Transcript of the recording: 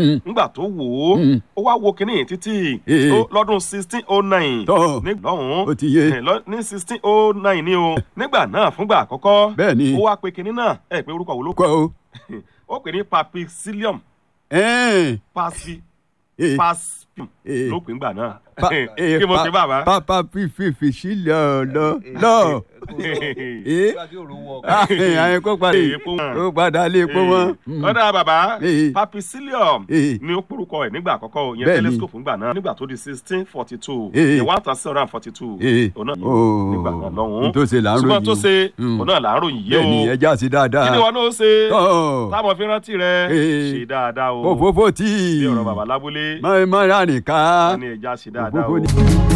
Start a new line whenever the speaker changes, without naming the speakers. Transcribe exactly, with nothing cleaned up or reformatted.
nígbà tó wò ó ó wá wo kinní títí lọ́dún sixteen oh nine nígbà ọ̀hún ní sixteen oh nine ni o nígbà náà fúngbà àkọ́kọ́ ó wá pe kinní náà ẹ pé orúkọ wo ló kọ́ ó pè ní Pampicillium paspi paspium ló pè ńgbà náà kí mo ṣe bàbá.
pápá fífi sílẹ̀ lọ lọ àyìn kó padà kó padà lé epo wọn.
ọ̀dà bàbá Pampicillium ni ó porúkọ ẹ̀ nígbà àkọ́kọ́ yẹn telescope ńgbà náà nígbà tó di sixteen forty two yẹn one thousand seven hundred forty two òun náà nígbà náà lọ́hùn-ún
tó ṣe là ń ròyìn
ṣùgbọ́n tó ṣe òun náà là ń ròyìn yìí o.
bẹ́ẹ̀ni ẹja sí dáadáa.
kí ni wọn náà ṣe táwọn fi rántí rẹ ṣe dáadáa o.
òfófó tí
bí ọ̀rọ̀ bàbá lábúlé
máa ń rà nìkan.
wọ́n ní ẹja ṣe dáadáa o.